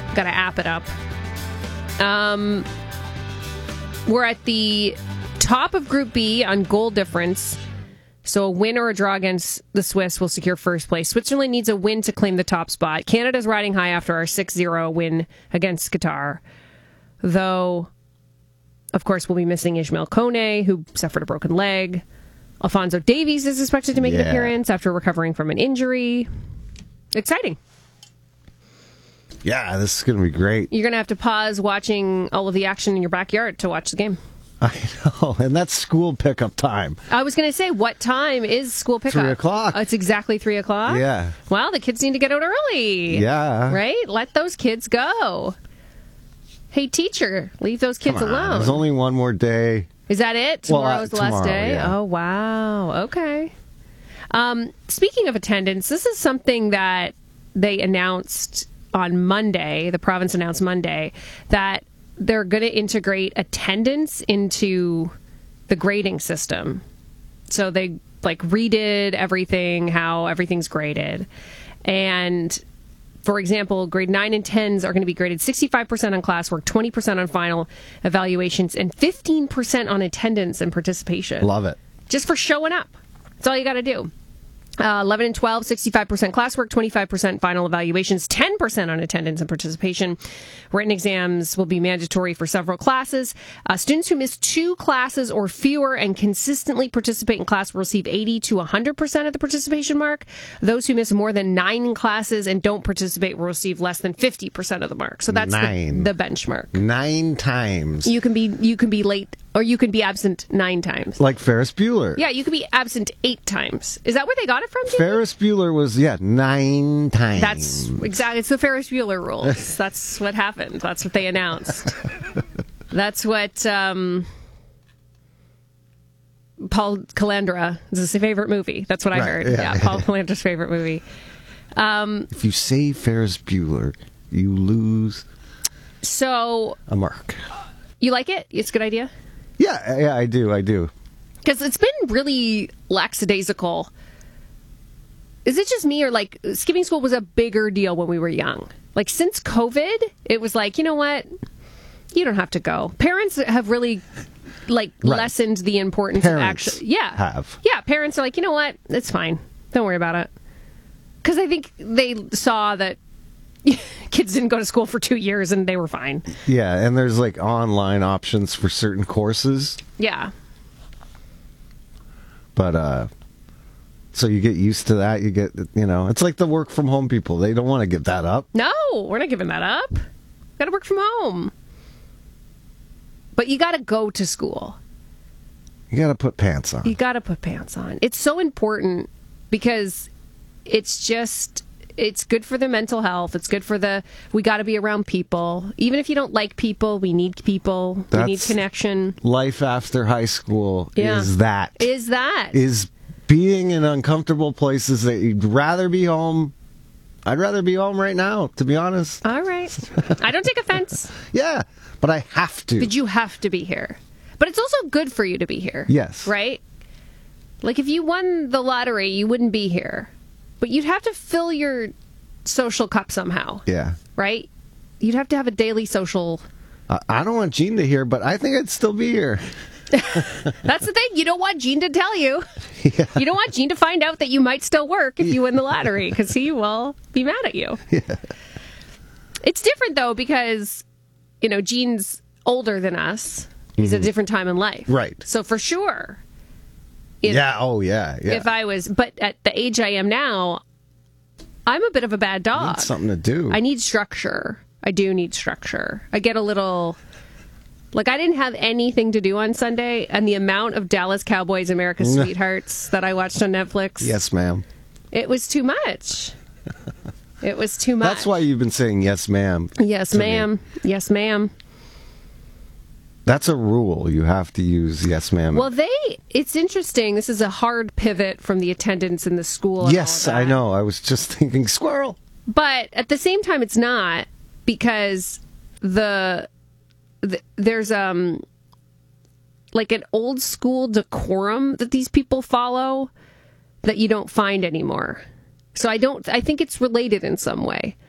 Got to app it up. We're at the top of Group B on goal difference. So a win or a draw against the Swiss will secure first place. Switzerland needs a win to claim the top spot. Canada's riding high after our 6-0 win against Qatar. Though, of course, we'll be missing Ismail Kone, who suffered a broken leg. Alphonso Davies is expected to make an appearance after recovering from an injury. Exciting. Yeah, this is going to be great. You're going to have to pause watching all of the action in your backyard to watch the game. I know, and that's school pickup time. I was going to say, what time is school pickup? 3 o'clock. It's exactly 3 o'clock? Yeah. Well, the kids need to get out early. Yeah. Right? Let those kids go. Hey, teacher, leave those kids alone. There's only one more day. Is that it? Tomorrow's the last day? Yeah. Oh, wow. Okay. Speaking of attendance, this is something that they announced on Monday. The province announced Monday that they're going to integrate attendance into the grading system. So they redid everything, how everything's graded. And for example, grade 9 and 10s are going to be graded 65% on classwork, 20% on final evaluations, and 15% on attendance and participation. Love it. Just for showing up. That's all you got to do. 11 and 12, 65% classwork, 25% final evaluations, 10% on attendance and participation. Written exams will be mandatory for several classes. Students who miss 2 classes or fewer and consistently participate in class will receive 80 to 100% of the participation mark. Those who miss more than 9 classes and don't participate will receive less than 50% of the mark. So that's the benchmark. 9 times. You can be late, or you can be absent 9 times. Like Ferris Bueller. Yeah, you can be absent 8 times. Is that where they got it from, Jimmy? Ferris Bueller was, 9 times. That's exactly, it's the Ferris Bueller rules. That's what happened. That's what they announced. That's what Paul Calandra is his favorite movie. That's what I heard. Yeah, Paul Calandra's favorite movie. If you say Ferris Bueller, you lose a mark. You like it? It's a good idea? Yeah, I do. Because it's been really lackadaisical. Is it just me, or skipping school was a bigger deal when we were young? Since COVID, it was you know what? You don't have to go. Parents have really lessened the importance of actually. Yeah. Yeah, parents are you know what? It's fine. Don't worry about it. Because I think they saw that kids didn't go to school for 2 years and they were fine. Yeah, and there's online options for certain courses. Yeah. But so you get used to that. You get, it's like the work from home people. They don't want to give that up. No, we're not giving that up. Got to work from home. But you got to go to school. You got to put pants on. You got to put pants on. It's so important because it's good for the mental health. It's good for we got to be around people. Even if you don't like people, we need people. We need connection. Life after high school is that. Is being in uncomfortable places that you'd rather be home. I'd rather be home right now, to be honest. All right. I don't take offense. Yeah, but I have to. But you have to be here. But it's also good for you to be here. Yes. Right? If you won the lottery, you wouldn't be here. But you'd have to fill your social cup somehow. Yeah. Right? You'd have to have a daily social... I don't want Gene to hear, but I think I'd still be here. That's the thing. You don't want Gene to tell you. Yeah. You don't want Gene to find out that you might still work if you win the lottery, because he will be mad at you. Yeah. It's different, though, because, Gene's older than us. He's at a different time in life. Right. So for sure... Yeah. If I was... But at the age I am now, I'm a bit of a bad dog. Need something to do. I need structure. I do need structure. I get a little... I didn't have anything to do on Sunday, and the amount of Dallas Cowboys America's Sweethearts that I watched on Netflix... Yes, ma'am. It was too much. It was too much. That's why you've been saying yes, ma'am. Yes, ma'am. Yes, ma'am. That's a rule. You have to use yes, ma'am. Well, it's interesting. This is a hard pivot from the attendance in the school. Yes, I know. I was just thinking squirrel. But at the same time, it's not, because there's an old school decorum that these people follow that you don't find anymore. So I think it's related in some way.